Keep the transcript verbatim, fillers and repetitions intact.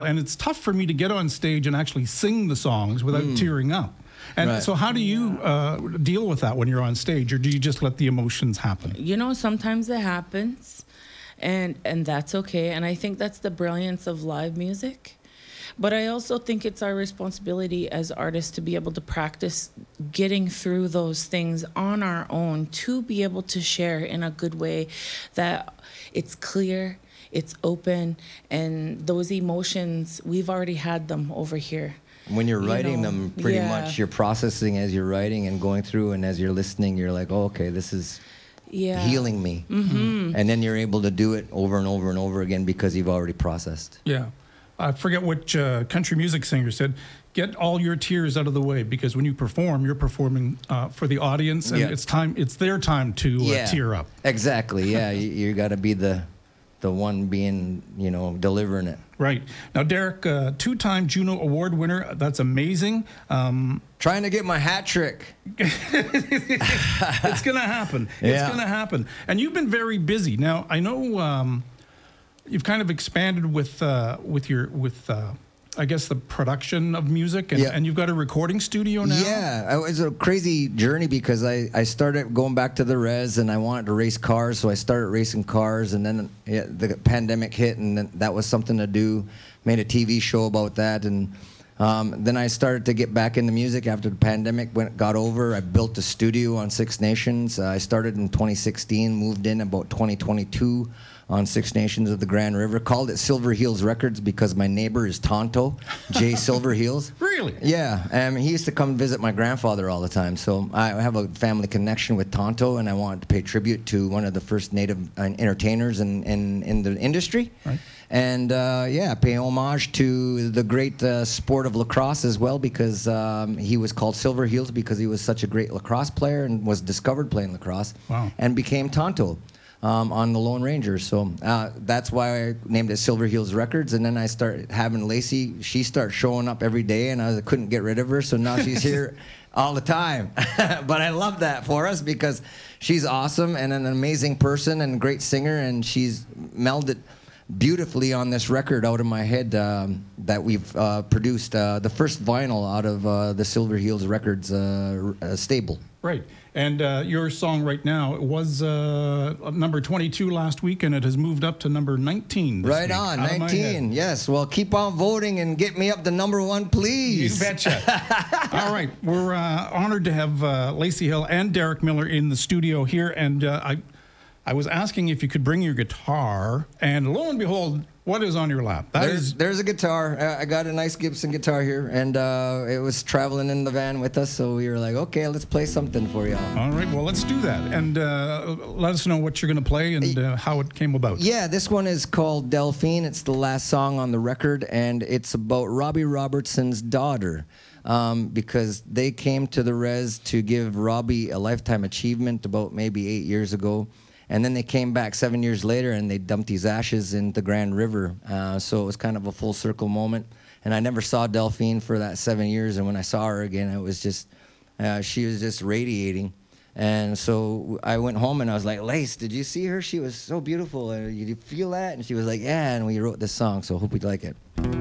And it's tough for me to get on stage and actually sing the songs without mm. tearing up. And right. so how do you uh, deal with that when you're on stage, or do you just let the emotions happen? You know, sometimes it happens, and and that's okay. And I think that's the brilliance of live music. But I also think it's our responsibility as artists to be able to practice getting through those things on our own, to be able to share in a good way, that it's clear, it's open, and those emotions, we've already had them over here. When you're writing you know, them, pretty yeah. much you're processing as you're writing and going through, and as you're listening, you're like, oh, okay, this is yeah. healing me. Mm-hmm. And then you're able to do it over and over and over again because you've already processed. Yeah. I forget which uh, country music singer said, get all your tears out of the way, because when you perform, you're performing uh, for the audience, and yeah. it's time. It's their time to uh, yeah. tear up. Exactly. Yeah, you, you got to be the the one being, you know, delivering it. Right. Now, Derek, uh, two-time Juno Award winner. That's amazing. Um, Trying to get my hat trick. It's gonna happen. Yeah. It's gonna happen. And you've been very busy. Now, I know. Um, You've kind of expanded with uh, with your with uh, I guess the production of music, and, yeah. and you've got a recording studio now. Yeah, it was a crazy journey because I, I started going back to the res, and I wanted to race cars, so I started racing cars, and then yeah, the pandemic hit, and then that was something to do. Made a T V show about that, and um, then I started to get back into music after the pandemic went got over. I built a studio on Six Nations. Uh, I started in twenty sixteen, moved in about twenty twenty-two. On Six Nations of the Grand River. Called it Silver Heels Records because my neighbor is Tonto, Jay Silver Heels. Really? Yeah, and he used to come visit my grandfather all the time. So I have a family connection with Tonto, and I wanted to pay tribute to one of the first native uh, entertainers in, in, in the industry. Right. And uh, yeah, pay homage to the great uh, sport of lacrosse as well, because um, he was called Silver Heels because he was such a great lacrosse player and was discovered playing lacrosse. Wow. And became Tonto. Um, on the Lone Ranger, so uh, that's why I named it Silver Heels Records. And then I started having Lacey. She started showing up every day, and I couldn't get rid of her. So now she's here all the time. But I love that for us because she's awesome and an amazing person and a great singer, and she's melded beautifully on this record out of my head um, that we've uh, produced. Uh, the first vinyl out of uh, the Silver Heels Records uh, uh, stable. Right. And uh, your song right now, it was uh, number twenty-two last week, and it has moved up to number nineteen this Right week, on, out of my nineteen. head. Yes. Well, keep on voting and get me up to number one, please. You betcha. All right. We're uh, honored to have uh, Lacey Hill and Derek Miller in the studio here. And uh, I, I was asking if you could bring your guitar, and lo and behold, what is on your lap? That there's, is... there's a guitar. I got a nice Gibson guitar here, and uh, it was traveling in the van with us, so we were like, okay, let's play something for y'all. All right, well, let's do that. And uh, let us know what you're going to play and uh, how it came about. Yeah, this one is called Delphine. It's the last song on the record, and it's about Robbie Robertson's daughter. Um, because they came to the res to give Robbie a lifetime achievement about maybe eight years ago. And then they came back seven years later, and they dumped his ashes in the Grand River. Uh, so it was kind of a full circle moment. And I never saw Delphine for that seven years. And when I saw her again, it was just, uh, she was just radiating. And so I went home, and I was like, Lace, did you see her? She was so beautiful. Uh, did you feel that? And she was like, yeah. And we wrote this song, so I hope you'd like it.